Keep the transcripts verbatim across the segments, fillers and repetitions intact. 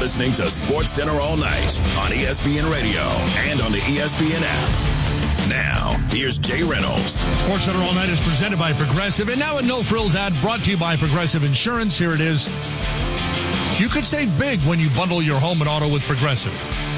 listening to SportsCenter all night on E S P N Radio and on the E S P N app. Now, here's Jay Reynolds. SportsCenter all night is presented by Progressive. And now a No Frills ad brought to you by Progressive Insurance. Here it is. You could save big when you bundle your home and auto with Progressive.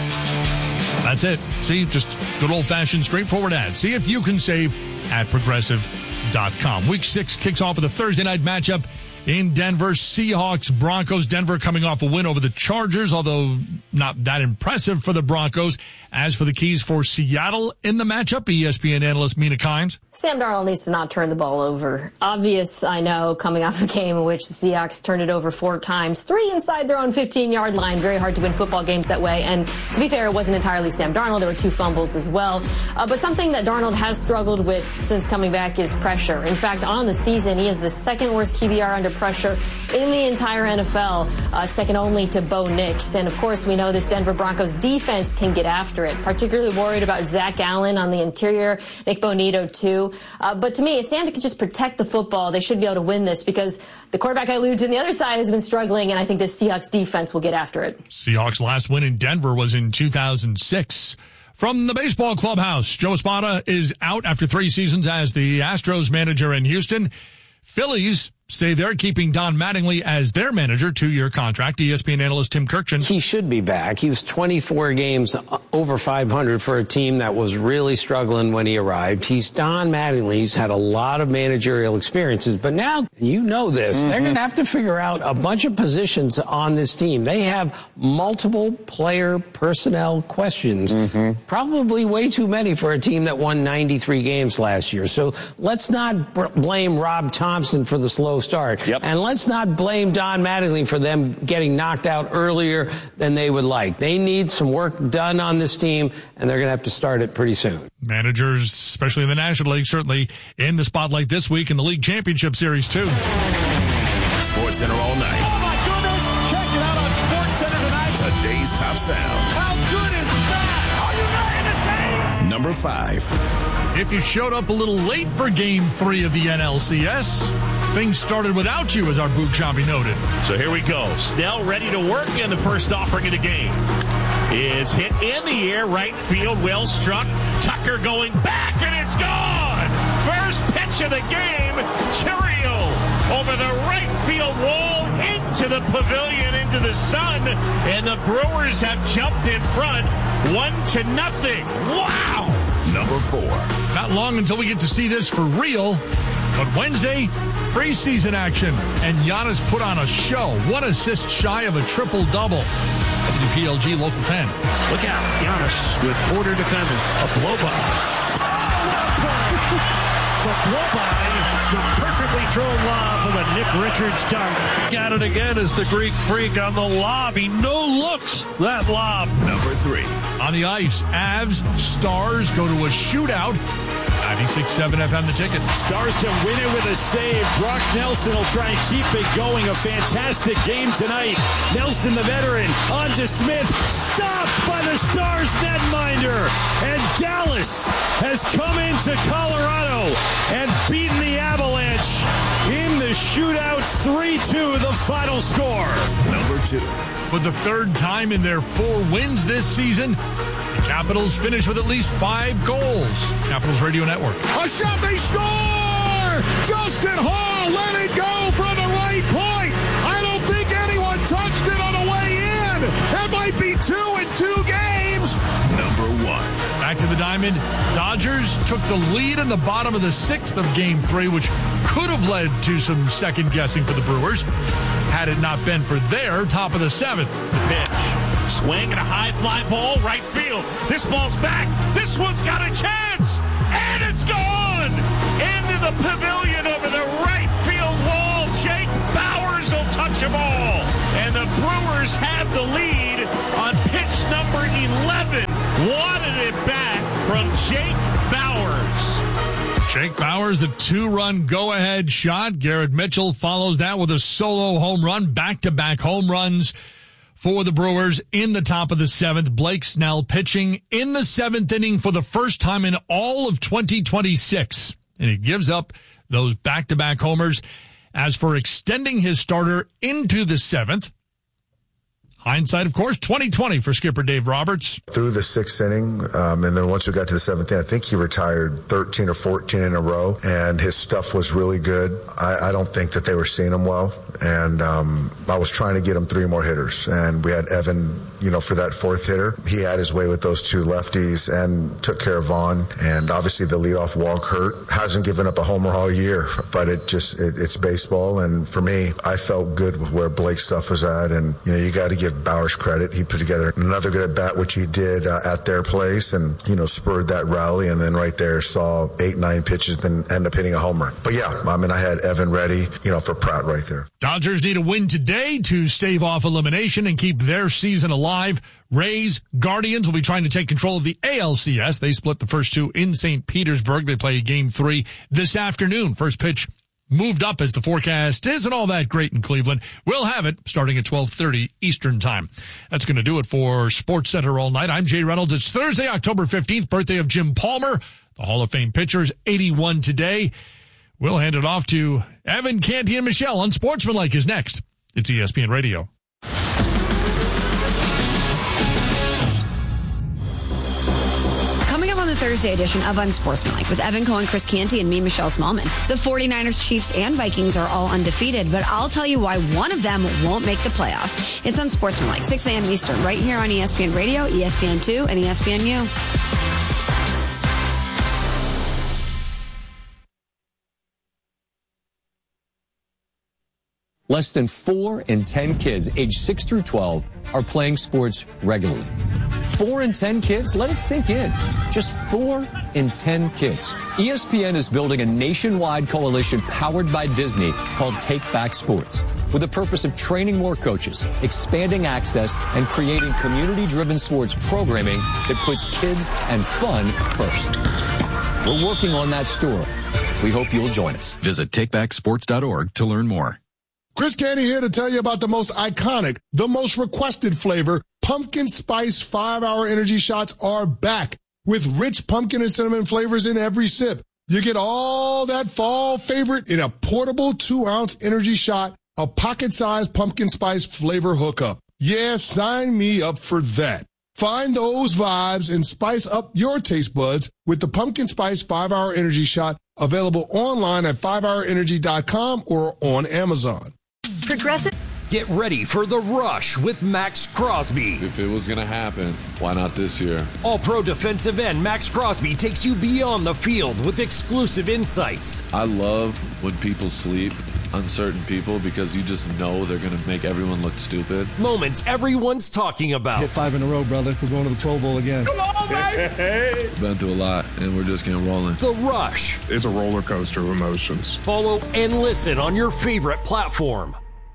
That's it. See, just good old-fashioned, straightforward ad. See if you can save at Progressive dot com. Week six kicks off with a Thursday night matchup in Denver. Seahawks, Broncos. Denver coming off a win over the Chargers, although not that impressive for the Broncos. As for the keys for Seattle in the matchup, E S P N analyst Mina Kimes. Sam Darnold needs to not turn the ball over. Obvious, I know, coming off a game in which the Seahawks turned it over four times, three inside their own fifteen-yard line. Very hard to win football games that way. And to be fair, it wasn't entirely Sam Darnold. There were two fumbles as well. Uh, but something that Darnold has struggled with since coming back is pressure. In fact, on the season, he is the second worst Q B R under pressure in the entire N F L, uh, second only to Bo Nix. And, of course, we know this Denver Broncos defense can get after it. Particularly worried about Zach Allen on the interior, Nick Bonito, too. Uh, but to me, if Santa can just protect the football, they should be able to win this because the quarterback I alluded to on the other side has been struggling, and I think the Seahawks defense will get after it. Seahawks' last win in Denver was in two thousand six. From the baseball clubhouse, Joe Espada is out after three seasons as the Astros manager in Houston. Phillies say they're keeping Don Mattingly as their manager, two-year contract. E S P N analyst Tim Kirkchin. He should be back. He was twenty-four games over five hundred for a team that was really struggling when he arrived. He's Don Mattingly. He's had a lot of managerial experiences, but now, you know this, mm-hmm. they're going to have to figure out a bunch of positions on this team. They have multiple player personnel questions, mm-hmm. probably way too many for a team that won ninety-three games last year. So let's not b- blame Rob Thompson for the slow start. Yep. And let's not blame Don Mattingly for them getting knocked out earlier than they would like. They need some work done on this team, and they're going to have to start it pretty soon. Managers, especially in the National League, certainly in the spotlight this week in the League Championship Series, too. SportsCenter all night. Oh, my goodness. Check it out on SportsCenter tonight. Today's top sound. How good is that? Are you ready to take? Number five. If you showed up a little late for Game three of the N L C S, things started without you, as our Boog Shambi noted. So here we go. Snell ready to work, and the first offering of the game is hit in the air, right field, well struck. Tucker going back, and it's gone. First pitch of the game, Chiriel over the right field wall into the pavilion, into the sun, and the Brewers have jumped in front, one to nothing. Wow. Number four. Not long until we get to see this for real, but Wednesday, preseason action, and Giannis put on a show. One assist shy of a triple-double. W P L G Local ten. Look out, Giannis with Porter defending. A blow-by. The blow-by, the perfectly thrown lob for the Nick Richards dunk. Got it again as the Greek Freak on the lob. He no-looks that lob. Number three. On the ice, Avs, Stars go to a shootout. ninety-six point seven F M The Ticket. Stars can win it with a save. Brock Nelson will try and keep it going. A fantastic game tonight. Nelson, the veteran, on to Smith. Stopped by the Stars netminder. And Dallas has come into Colorado and beaten the Avalanche in the shootout. three two, the final score. Number two. For the third time in their four wins this season, the Capitals finish with at least five goals. Capitals Radio Network. A shot, they score! Justin Hall let it go from the right point. I don't think anyone touched it on the way in. That might be two in two games. Number one. Back to the diamond. Dodgers took the lead in the bottom of the sixth of game three, which could have led to some second guessing for the Brewers had it not been for their top of the seventh. The pitch. Swing and a high fly ball, right field. This ball's back. This one's got a chance. And it's gone. Into the pavilion over the right field wall. Jake Bauers will touch them all. And the Brewers have the lead on pitch number eleven. Wanted it back from Jake Bauers. Jake Bauers, the two-run go-ahead shot. Garrett Mitchell follows that with a solo home run. Back-to-back home runs for the Brewers in the top of the seventh. Blake Snell pitching in the seventh inning for the first time in all of twenty twenty-six. And he gives up those back-to-back homers. As for extending his starter into the seventh, Hindsight, of course, twenty twenty for skipper Dave Roberts. Through the sixth inning, um, and then once we got to the seventh inning, I think he retired thirteen or fourteen in a row, and his stuff was really good. I, I don't think that they were seeing him well, and um, I was trying to get him three more hitters, and we had Evan, you know, for that fourth hitter. He had his way with those two lefties and took care of Vaughn, and obviously the leadoff walk hurt. Hasn't given up a homer all year, but it just, it, it's baseball, and for me, I felt good with where Blake's stuff was at, and, you know, you got to give Bowers credit. He put together another good at bat, which he did uh, at their place, and, you know, spurred that rally, and then right there saw eight, nine pitches, then end up hitting a homer. But yeah, I mean, I had Evan ready, you know, for Pratt right there. Dodgers need a win today to stave off elimination and keep their season alive. Rays, Guardians will be trying to take control of the A L C S. They split the first two in Saint Petersburg. They play game three this afternoon. First pitch moved up as the forecast isn't all that great in Cleveland. We'll have it starting at twelve thirty Eastern time. That's going to do it for Sports Center all night. I'm Jay Reynolds. It's Thursday, October fifteenth, birthday of Jim Palmer, the Hall of Fame pitcher, is eighty-one today. We'll hand it off to Evan, Canty, and Michelle. Unsportsmanlike is next. It's E S P N Radio. On the Thursday edition of Unsportsmanlike with Evan Cohen, Chris Canty, and me, Michelle Smallman. The 49ers, Chiefs, and Vikings are all undefeated, but I'll tell you why one of them won't make the playoffs. It's Unsportsmanlike, six a.m. Eastern, right here on E S P N Radio, E S P N two, and E S P N U. Less than four in ten kids aged six through twelve are playing sports regularly. Four in ten kids? Let it sink in. Just four in ten kids. E S P N is building a nationwide coalition powered by Disney called Take Back Sports, with the purpose of training more coaches, expanding access, and creating community-driven sports programming that puts kids and fun first. We're working on that story. We hope you'll join us. Visit take back sports dot org to learn more. Chris Canty here to tell you about the most iconic, the most requested flavor. Pumpkin Spice five hour Energy Shots are back with rich pumpkin and cinnamon flavors in every sip. You get all that fall favorite in a portable two ounce energy shot, a pocket-sized pumpkin spice flavor hookup. Yeah, sign me up for that. Find those vibes and spice up your taste buds with the Pumpkin Spice five hour Energy Shot, available online at five hour energy dot com or on Amazon. Progressive. Get ready for the rush with Max Crosby. If it was going to happen, why not this year? All-pro defensive end Max Crosby takes you beyond the field with exclusive insights. I love when people sleep, uncertain people, because you just know they're going to make everyone look stupid. Moments everyone's talking about. Hit five in a row, brother. We're going to the Pro Bowl again. Come on, baby! Been through a lot, and we're just getting rolling. The Rush. It's a roller coaster of emotions. Follow and listen on your favorite platform.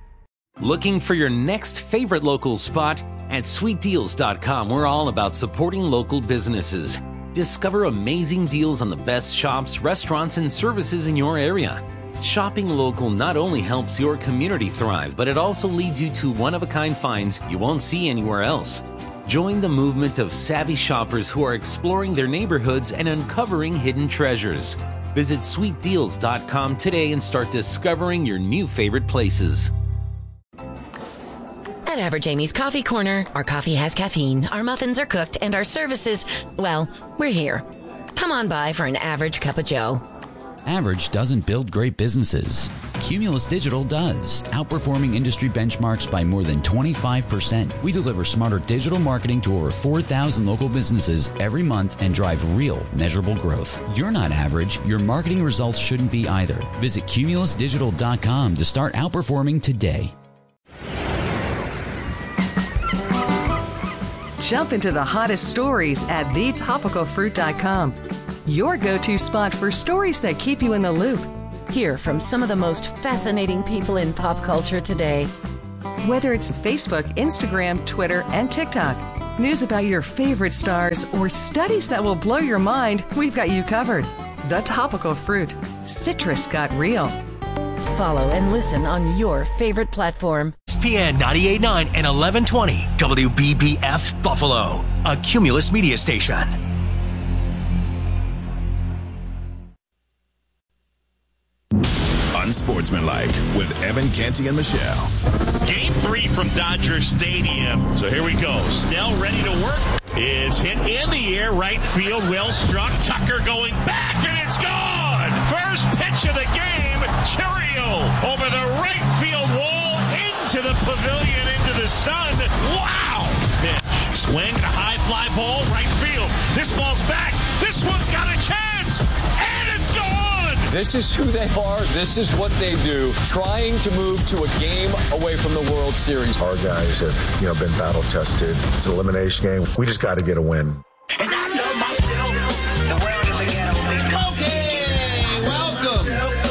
Looking for your next favorite local spot? At sweet deals dot com, we're all about supporting local businesses. Discover amazing deals on the best shops, restaurants, and services in your area. Shopping local not only helps your community thrive, but it also leads you to one-of-a-kind finds you won't see anywhere else. Join the movement of savvy shoppers who are exploring their neighborhoods and uncovering hidden treasures. Visit sweet deals dot com today and start discovering your new favorite places. At Average Amy's Coffee Corner, our coffee has caffeine, our muffins are cooked, and our services, well, we're here. Come on by for an average cup of joe. Average doesn't build great businesses. Cumulus Digital does, outperforming industry benchmarks by more than twenty-five percent. We deliver smarter digital marketing to over four thousand local businesses every month and drive real, measurable growth. You're not average. Your marketing results shouldn't be either. Visit cumulus digital dot com to start outperforming today. Jump into the hottest stories at the topical fruit dot com. Your go-to spot for stories that keep you in the loop. Hear from some of the most fascinating people in pop culture today. Whether it's Facebook, Instagram, Twitter, and TikTok, news about your favorite stars, or studies that will blow your mind, we've got you covered. The Topical Fruit. Citrus got real. Follow and listen on your favorite platform. E S P N ninety-eight point nine and eleven twenty W B B F Buffalo, a Cumulus media station. Unsportsmanlike with Evan Canty and Michelle. Game three from Dodger Stadium. So here we go. Snell ready to work. Is hit in the air, right field, well struck. Tucker going back, and it's gone. First pitch of the game, Chiriot over the right field wall, into the pavilion, into the sun. Wow! Pitch. Swing, a high fly ball, right field. This ball's back. This one's got a chance, and it's gone. This is who they are. This is what they do. Trying to move to a game away from the World Series. Our guys have, you know, been battle tested. It's an elimination game. We just got to get a win. And I know myself. The world is a ghetto. Okay, welcome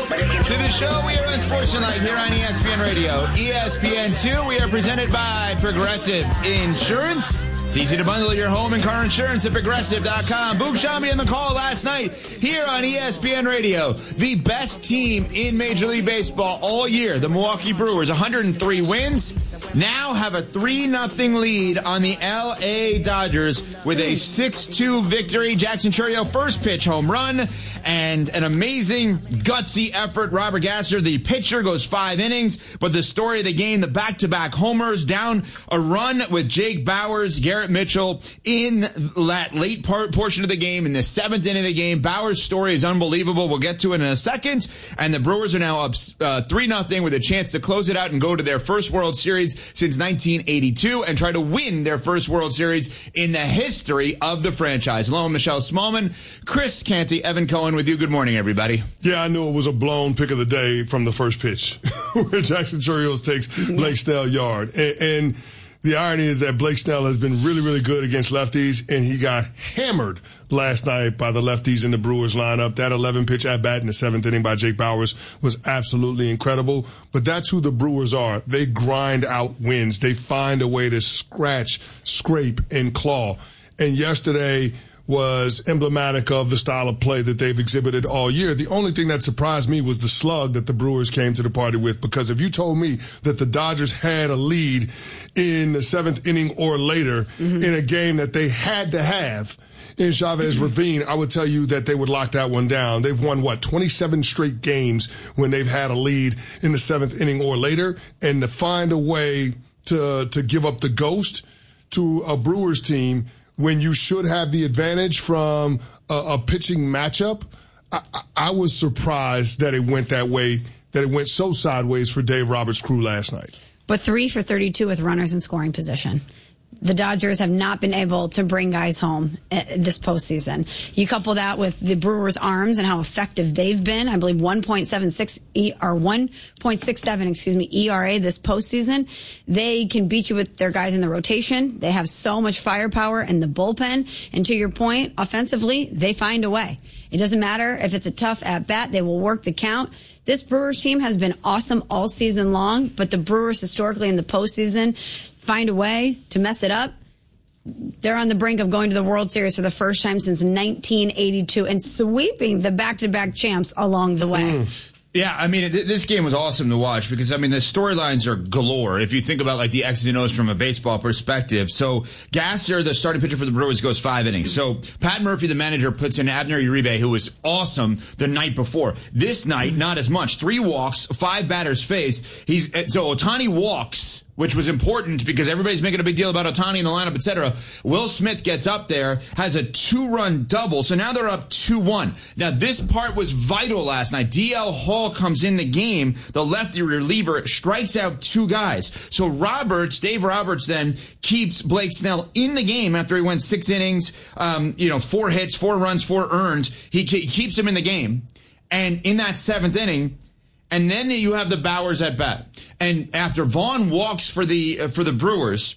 to the show. We are Unsportsmanlike here on E S P N Radio. E S P N two, we are presented by Progressive Insurance. It's easy to bundle your home and car insurance at Progressive dot com. Boog Shambi on the call last night here on E S P N Radio. The best team in Major League Baseball all year, the Milwaukee Brewers, one hundred three wins, now have a three nothing lead on the L A Dodgers with a six two victory. Jackson Chiriot, first pitch home run, and an amazing, gutsy effort. Robert Gasser, the pitcher, goes five innings, but the story of the game, the back-to-back homers, down a run with Jake Bauers, Garrett Mitchell in that late part portion of the game, in the seventh inning of the game. Bauers' story is unbelievable. We'll get to it in a second. And the Brewers are now up uh, three nothing with a chance to close it out and go to their first World Series since nineteen eighty-two and try to win their first World Series in the history of the franchise. Hello, Michelle Smallman, Chris Canty, Evan Cohen with you. Good morning, everybody. Yeah, I knew it was a blown pick of the day from the first pitch where Jackson Chiriot takes Blake Snell yard. And, and the irony is that Blake Snell has been really, really good against lefties, and he got hammered last night by the lefties in the Brewers lineup. That eleven-pitch at-bat in the seventh inning by Jake Bauers was absolutely incredible. But that's who the Brewers are. They grind out wins. They find a way to scratch, scrape, and claw. And yesterday was emblematic of the style of play that they've exhibited all year. The only thing that surprised me was the slug that the Brewers came to the party with, because if you told me that the Dodgers had a lead in the seventh inning or later mm-hmm. in a game that they had to have in Chavez Ravine, I would tell you that they would lock that one down. They've won, what, twenty-seven straight games when they've had a lead in the seventh inning or later, and to find a way to to give up the ghost to a Brewers team when you should have the advantage from a, a pitching matchup, I, I was surprised that it went that way, that it went so sideways for Dave Roberts' crew last night. But three for thirty-two with runners in scoring position. The Dodgers have not been able to bring guys home this postseason. You couple that with the Brewers' arms and how effective they've been. I believe one point seven six e, or one point six seven, excuse me, E R A this postseason. They can beat you with their guys in the rotation. They have so much firepower in the bullpen. And to your point, offensively, they find a way. It doesn't matter if it's a tough at bat. They will work the count. This Brewers team has been awesome all season long, but the Brewers historically in the postseason find a way to mess it up. They're on the brink of going to the World Series for the first time since nineteen eighty-two and sweeping the back-to-back champs along the way. Mm. Yeah, I mean, th- this game was awesome to watch because, I mean, the storylines are galore if you think about, like, the X's and O's from a baseball perspective. So, Gasser, the starting pitcher for the Brewers, goes five innings. So, Pat Murphy, the manager, puts in Abner Uribe, who was awesome the night before. This night, not as much. Three walks, five batters faced. He's So, Ohtani walks, which was important because everybody's making a big deal about Ohtani in the lineup, et cetera. Will Smith gets up there, has a two-run double, so now they're up two one. Now, this part was vital last night. D L Hall comes in the game, the lefty reliever, strikes out two guys. So Roberts, Dave Roberts then keeps Blake Snell in the game after he went six innings, um, you know, four hits, four runs, four earned. He, he keeps him in the game. And in that seventh inning, and then you have the Bauers at bat. And after Vaughn walks for the uh, for the Brewers,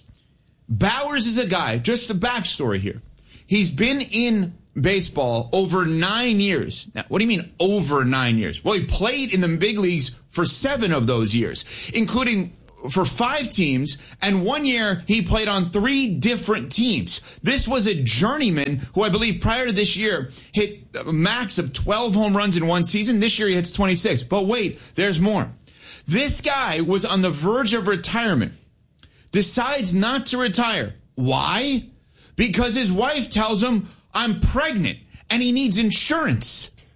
Bauers is a guy, just a backstory here. He's been in baseball over nine years. Now, what do you mean over nine years? Well, he played in the big leagues for seven of those years, including for five teams, and one year he played on three different teams. This was a journeyman who I believe prior to this year hit a max of twelve home runs in one season. This year he hits twenty-six. But wait, there's more. This guy was on the verge of retirement, decides not to retire. Why? Because his wife tells him, I'm pregnant, and he needs insurance.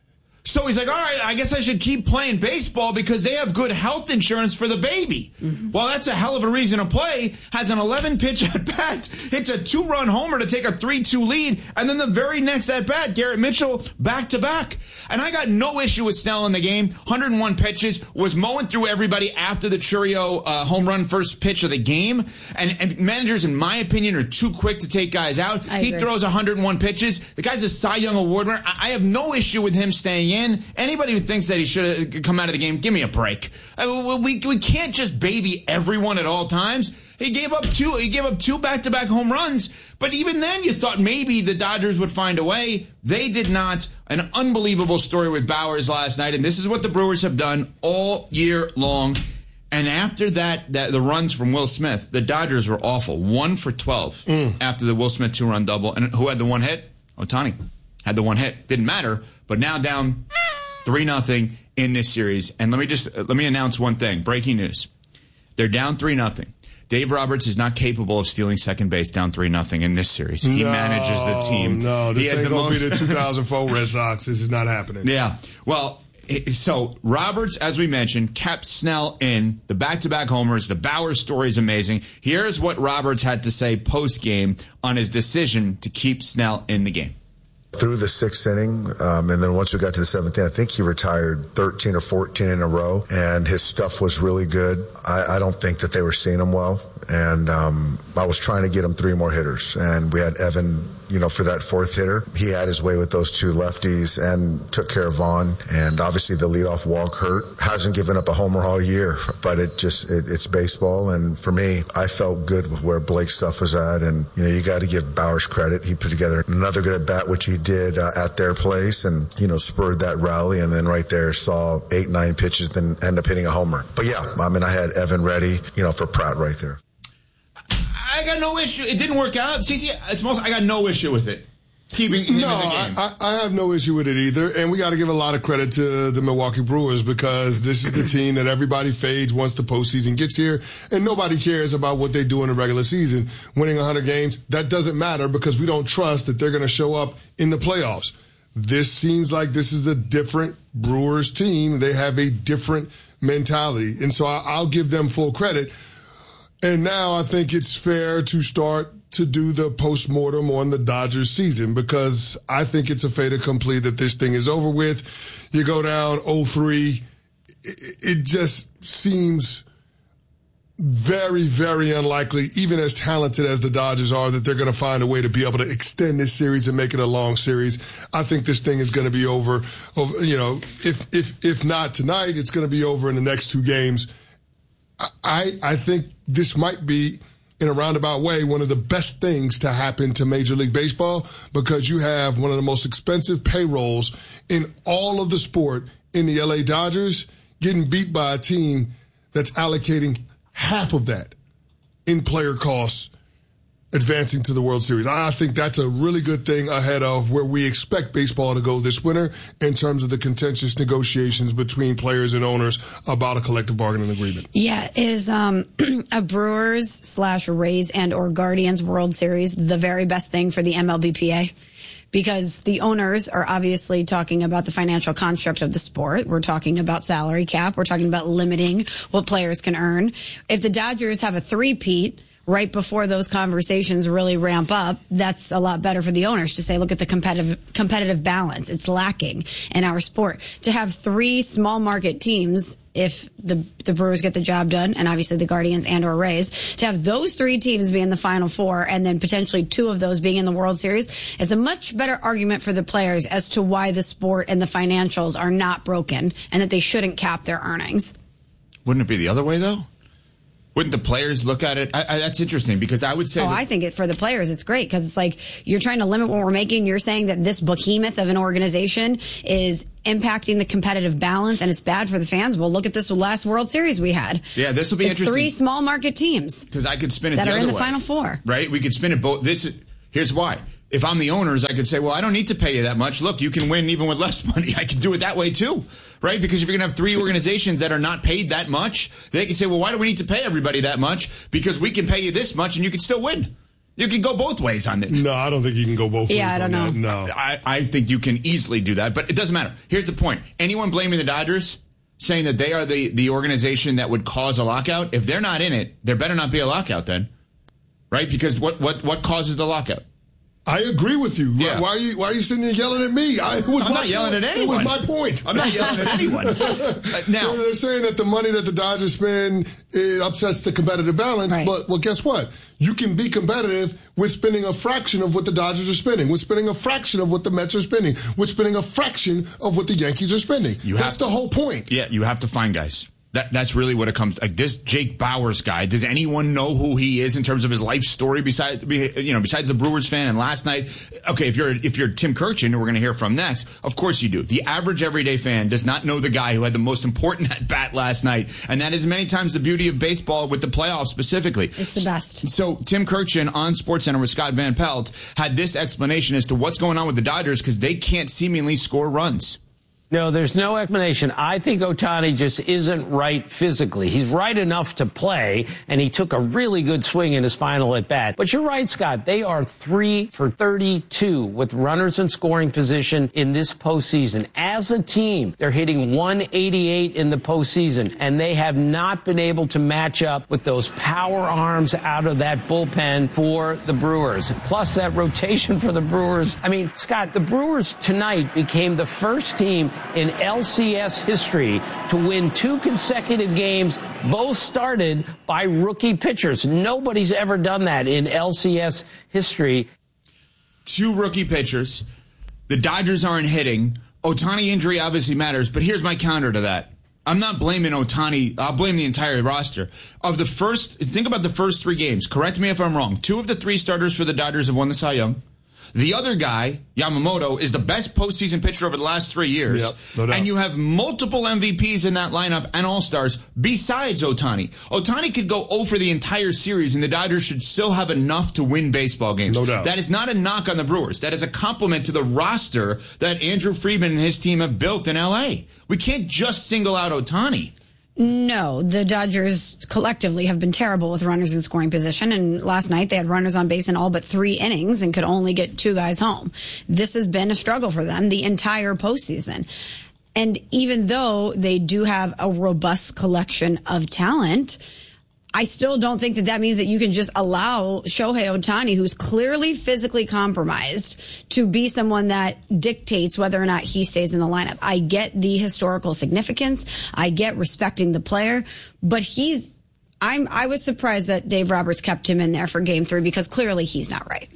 So he's like, all right, I guess I should keep playing baseball because they have good health insurance for the baby. Mm-hmm. Well, that's a hell of a reason to play. Has an eleven-pitch at-bat, hits a two-run homer to take a three two lead, and then the very next at-bat, Garrett Mitchell, back-to-back. And I got no issue with Snell in the game. one hundred one pitches, was mowing through everybody after the Churio uh, home run first pitch of the game. And, and managers, in my opinion, are too quick to take guys out. I he agree. throws one hundred one pitches. The guy's a Cy Young Award winner. I, I have no issue with him staying in. Anybody who thinks that he should have come out of the game, give me a break. I, we we can't just baby everyone at all times. He gave up two. He gave up two back-to-back home runs. But even then, you thought maybe the Dodgers would find a way. They did not. An unbelievable story with Bowers last night, and this is what the Brewers have done all year long. And after that, that the runs from Will Smith, the Dodgers were awful. One for twelve mm. after the Will Smith two-run double. And who had the one hit? Ohtani had the one hit. Didn't matter. But now down three nothing in this series. And let me just let me announce one thing. Breaking news. They're down three nothing. Dave Roberts is not capable of stealing second base down three nothing in this series. He no, manages the team. No, this he has ain't the going to most... be the two thousand four Red Sox. This is not happening. Yeah. Well, so Roberts, as we mentioned, kept Snell in. The back-to-back homers. The Bauer story is amazing. Here's what Roberts had to say post-game on his decision to keep Snell in the game. Through the sixth inning, um, and then once we got to the seventh inning, I think he retired thirteen or fourteen in a row, and his stuff was really good. I, I don't think that they were seeing him well, and um, I was trying to get him three more hitters, and we had Evan, you know, for that fourth hitter. He had his way with those two lefties and took care of Vaughn, and obviously the leadoff walk hurt. Hasn't given up a homer all year, but it just, it, it's baseball, and for me, I felt good with where Blake's stuff was at, and, you know, you got to give Bowers credit. He put together another good at-bat, which he did uh, at their place, and, you know, spurred that rally, and then right there saw eight, nine pitches, then end up hitting a homer. But yeah, I mean, I had Evan ready, you know, for Pratt right there. I got no issue. It didn't work out. C C, it's most, I got no issue with it. Keeping him no, in the game. I, I have no issue with it either. And we got to give a lot of credit to the Milwaukee Brewers because this is the team that everybody fades once the postseason gets here. And nobody cares about what they do in the regular season. Winning one hundred games, that doesn't matter because we don't trust that they're going to show up in the playoffs. This seems like this is a different Brewers team. They have a different mentality. And so I, I'll give them full credit. And now I think it's fair to start to do the postmortem on the Dodgers season because I think it's a fait accompli that this thing is over with. You go down oh three. It just seems very, very unlikely, even as talented as the Dodgers are, that they're going to find a way to be able to extend this series and make it a long series. I think this thing is going to be over, over you know, if, if, if not tonight, it's going to be over in the next two games. I, I think this might be, in a roundabout way, one of the best things to happen to Major League Baseball because you have one of the most expensive payrolls in all of the sport in the L A Dodgers getting beat by a team that's allocating half of that in player costs advancing to the World Series. I think that's a really good thing ahead of where we expect baseball to go this winter in terms of the contentious negotiations between players and owners about a collective bargaining agreement. Yeah, is um, a Brewers slash Rays and or Guardians World Series the very best thing for the M L B P A? Because the owners are obviously talking about the financial construct of the sport. We're talking about salary cap. We're talking about limiting what players can earn. If the Dodgers have a three-peat right before those conversations really ramp up, that's a lot better for the owners to say, look at the competitive competitive balance. It's lacking in our sport. To have three small market teams, if the the Brewers get the job done, and obviously the Guardians and or Rays, to have those three teams be in the Final Four and then potentially two of those being in the World Series is a much better argument for the players as to why the sport and the financials are not broken and that they shouldn't cap their earnings. Wouldn't it be the other way, though? Wouldn't the players look at it? I, I, that's interesting because I would say. Oh, that, I think it for the players, it's great because it's like you're trying to limit what we're making. You're saying that this behemoth of an organization is impacting the competitive balance and it's bad for the fans. Well, look at this last World Series we had. Yeah, this will be it's interesting. Three small market teams because I could spin it that the are other in the way, Final Four. Right? We could spin it both. This here's why. If I'm the owners, I could say, well, I don't need to pay you that much. Look, you can win even with less money. I can do it that way too, right? Because if you're going to have three organizations that are not paid that much, they can say, well, why do we need to pay everybody that much? Because we can pay you this much and you can still win. You can go both ways on this. No, I don't think you can go both yeah, ways. I don't on know. That. No. I, I think you can easily do that, but it doesn't matter. Here's the point. Anyone blaming the Dodgers, saying that they are the, the organization that would cause a lockout, if they're not in it, there better not be a lockout then. Right? Because what, what, what causes the lockout? I agree with you. Yeah. Why are you Why are you sitting there yelling at me? I, it was I'm my not yelling point. at anyone. It was my point. I'm not yelling at anyone. Uh, now they're saying that the money that the Dodgers spend it upsets the competitive balance. Right. But well, guess what? You can be competitive with spending a fraction of what the Dodgers are spending. With spending a fraction of what the Mets are spending. With spending a fraction of what the Yankees are spending. You That's have the whole point. Yeah, you have to find guys. That That's really what it comes like. This Jake Bauers guy, does anyone know who he is in terms of his life story besides, you know, besides the Brewers fan? And last night, okay, if you're if you're Tim Kirchin, who we're going to hear from next, of course you do. The average everyday fan does not know the guy who had the most important at bat last night, and that is many times the beauty of baseball with the playoffs specifically. It's the best. So Tim Kirchin on SportsCenter with Scott Van Pelt had this explanation as to what's going on with the Dodgers because they can't seemingly score runs. No, there's no explanation. I think Ohtani just isn't right physically. He's right enough to play, and he took a really good swing in his final at bat. But you're right, Scott. They are three for thirty-two with runners in scoring position in this postseason. As a team, they're hitting one eighty-eight in the postseason, and they have not been able to match up with those power arms out of that bullpen for the Brewers. Plus that rotation for the Brewers. I mean, Scott, the Brewers tonight became the first team in L C S history to win two consecutive games, both started by rookie pitchers. Nobody's ever done that in L C S history. Two rookie pitchers. The Dodgers aren't hitting. Ohtani injury obviously matters, but here's my counter to that. I'm not blaming Ohtani. I'll blame the entire roster. Of the first, think about the first three games. Correct me if I'm wrong. Two of the three starters for the Dodgers have won the Cy Young. The other guy, Yamamoto, is the best postseason pitcher over the last three years. Yep, no doubt. And you have multiple M V Ps in that lineup and All-Stars besides Ohtani. Ohtani could go oh for the entire series, and the Dodgers should still have enough to win baseball games. No doubt. That is not a knock on the Brewers. That is a compliment to the roster that Andrew Friedman and his team have built in L A. We can't just single out Ohtani. No, the Dodgers collectively have been terrible with runners in scoring position. And last night they had runners on base in all but three innings and could only get two guys home. This has been a struggle for them the entire postseason. And even though they do have a robust collection of talent, I still don't think that that means that you can just allow Shohei Ohtani, who's clearly physically compromised, to be someone that dictates whether or not he stays in the lineup. I get the historical significance. I get respecting the player, but he's, I'm, I was surprised that Dave Roberts kept him in there for game three because clearly he's not right.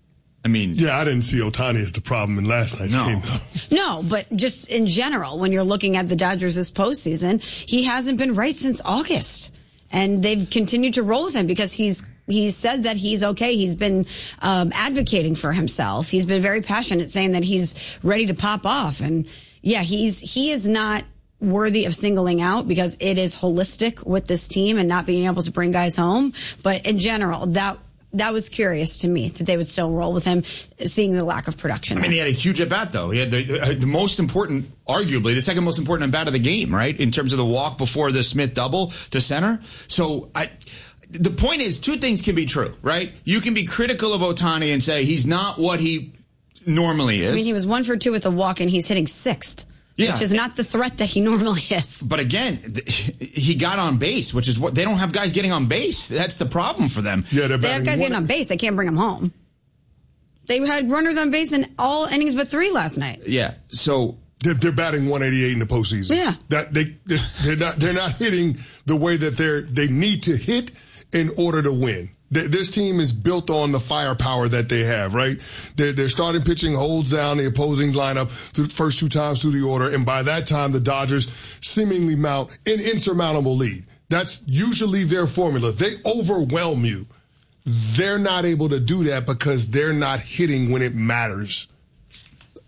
I mean, yeah, I didn't see Ohtani as the problem in last night's no. game, though. No, but just in general, when you're looking at the Dodgers this postseason, he hasn't been right since August. And they've continued to roll with him because he's he's said that he's okay. He's been um, advocating for himself. He's been very passionate, saying that he's ready to pop off. And yeah, he's he is not worthy of singling out because it is holistic with this team and not being able to bring guys home. But in general, that that was curious to me that they would still roll with him, seeing the lack of production. I mean, there. he had a huge at-bat, though. He had the, uh, the most important, arguably, the second most important at-bat of the game, right, in terms of the walk before the Smith double to center. So I, the point is, two things can be true, right? You can be critical of Ohtani and say he's not what he normally is. I mean, he was one for two with a walk, and he's hitting sixth. Yeah. Which is not the threat that he normally is. But again, he got on base, which is what they don't have guys getting on base. That's the problem for them. Yeah, they have guys getting on base. They can't bring them home. They had runners on base in all innings but three last night. Yeah. So they're, they're batting one eighty-eight in the postseason. Yeah. That they they're not they're not hitting the way that they're they need to hit in order to win. This team is built on the firepower that they have, right? Their, their starting pitching holds down the opposing lineup the first two times through the order, and by that time, the Dodgers seemingly mount an insurmountable lead. That's usually their formula. They overwhelm you. They're not able to do that because they're not hitting when it matters.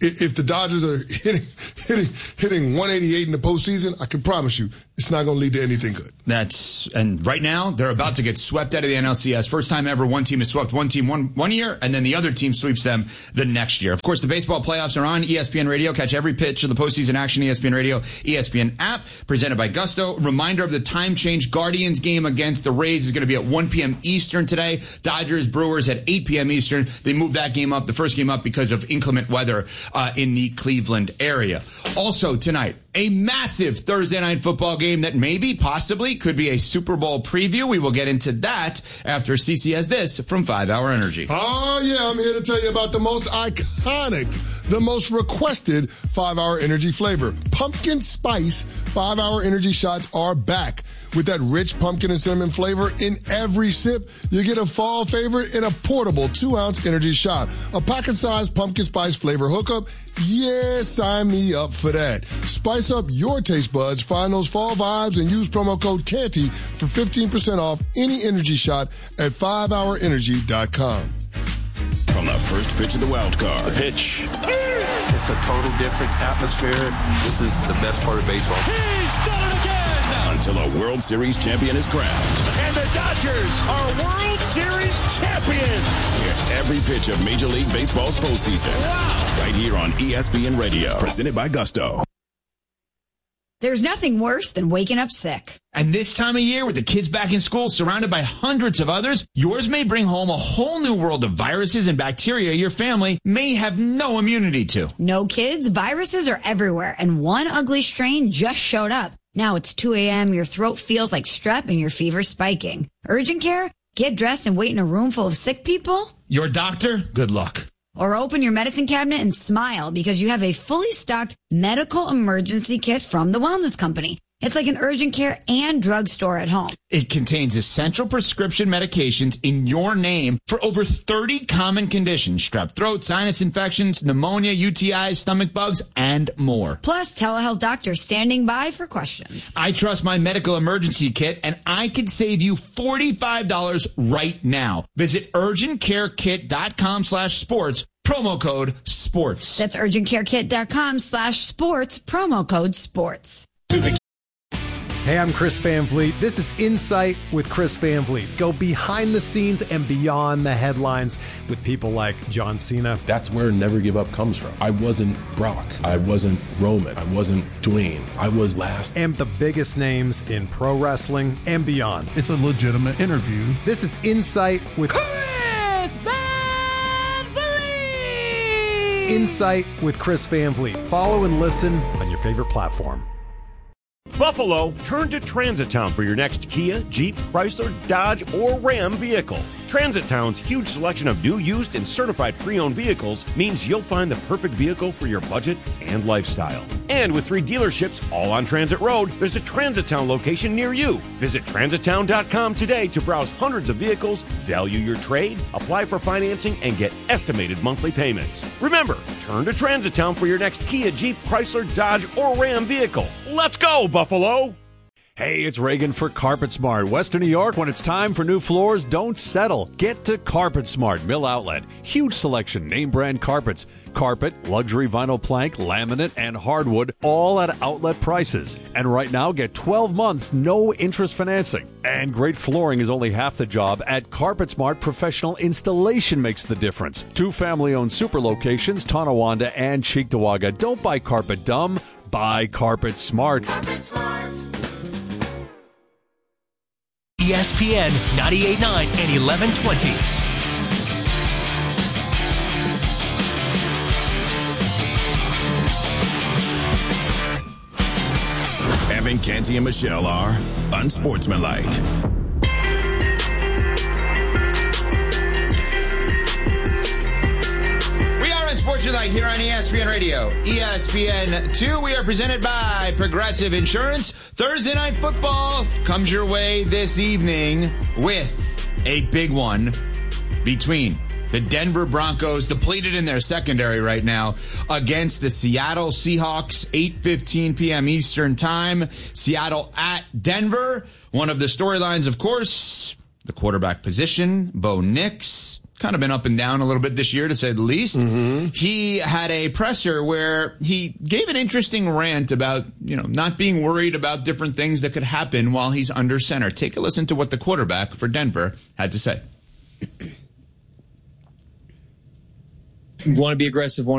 if the Dodgers are hitting hitting hitting one eighty-eight in the postseason, I can promise you it's not going to lead to anything good. That's and right now they're about to get swept out of the N L C S. First time ever one team has swept one team one one year, and then the other team sweeps them the next year. Of course, the baseball playoffs are on E S P N Radio. Catch every pitch of the postseason action. E S P N Radio, E S P N app, presented by Gusto. Reminder of the time change: Guardians game against the Rays is going to be at one p.m. Eastern today. Dodgers Brewers at eight p.m. Eastern. They moved that game up, the first game up, because of inclement weather uh, in the Cleveland area. Also tonight, a massive Thursday night football game that maybe, possibly, could be a Super Bowl preview. We will get into that after C C has this from five hour Energy. Oh, yeah, I'm here to tell you about the most iconic, the most requested five hour Energy flavor. Pumpkin Spice five hour Energy shots are back. With that rich pumpkin and cinnamon flavor in every sip, you get a fall favorite in a portable two ounce energy shot. A pocket-sized pumpkin spice flavor hookup? Yeah, sign me up for that. Spice up your taste buds, find those fall vibes, and use promo code Canty for fifteen percent off any energy shot at five hour energy dot com. From the first pitch of the wild card. The pitch. It's a total different atmosphere. This is the best part of baseball. He's done it again! Until a World Series champion is crowned. And the Dodgers are World Series champions! Hear every pitch of Major League Baseball's postseason. Wow! Right here on E S P N Radio. Presented by Gusto. There's nothing worse than waking up sick. And this time of year, with the kids back in school, surrounded by hundreds of others, yours may bring home a whole new world of viruses and bacteria your family may have no immunity to. No, kids, viruses are everywhere, and one ugly strain just showed up. Now it's two a.m., your throat feels like strep, and your fever's spiking. Urgent care? Get dressed and wait in a room full of sick people? Your doctor? Good luck. Or open your medicine cabinet and smile because you have a fully stocked medical emergency kit from the Wellness Company. It's like an urgent care and drugstore at home. It contains essential prescription medications in your name for over thirty common conditions: strep throat, sinus infections, pneumonia, U T Is, stomach bugs, and more. Plus, telehealth doctors standing by for questions. I trust my medical emergency kit, and I could save you forty-five dollars right now. Visit urgentcarekit.com slash sports, promo code sports. That's urgentcarekit.com slash sports, promo code sports. Hey, I'm Chris Van Vliet. This is Insight with Chris Van Vliet. Go behind the scenes and beyond the headlines with people like John Cena. That's where Never Give Up comes from. I wasn't Brock. I wasn't Roman. I wasn't Dwayne. I was last. And the biggest names in pro wrestling and beyond. It's a legitimate interview. This is Insight with Chris Van Vliet! Insight with Chris Van Vliet. Follow and listen on your favorite platform. Buffalo, turn to Transit Town for your next Kia, Jeep, Chrysler, Dodge, or Ram vehicle. Transit Town's huge selection of new, used, and certified pre-owned vehicles means you'll find the perfect vehicle for your budget and lifestyle. And with three dealerships all on Transit Road, there's a Transit Town location near you. Visit transit town dot com today to browse hundreds of vehicles, value your trade, apply for financing, and get estimated monthly payments. Remember, turn to Transit Town for your next Kia, Jeep, Chrysler, Dodge, or Ram vehicle. Let's go, Buffalo! Hey, it's Reagan for Carpet Smart. Western New York, when it's time for new floors, don't settle. Get to Carpet Smart Mill Outlet. Huge selection, name brand carpets. Carpet, luxury vinyl plank, laminate, and hardwood, all at outlet prices. And right now, get twelve months, no interest financing. And great flooring is only half the job. At Carpet Smart, professional installation makes the difference. Two family-owned super locations, Tonawanda and Cheektowaga. Don't buy carpet dumb, buy Carpet Smart. E S P N ninety-eight point nine and eleven twenty. Evan, Canty, and Michelle are unsportsmanlike. We are unsportsmanlike here on E S P N Radio. E S P N two, we are presented by Progressive Insurance. Thursday Night Football comes your way this evening with a big one between the Denver Broncos, depleted in their secondary right now, against the Seattle Seahawks, eight fifteen p.m. Eastern Time. Seattle at Denver. One of the storylines, of course, the quarterback position. Bo Nix kind of been up and down a little bit this year, to say the least. Mm-hmm. He had a presser where he gave an interesting rant about, you know, not being worried about different things that could happen while he's under center. Take a listen to what the quarterback for Denver had to say. Want to be aggressive, want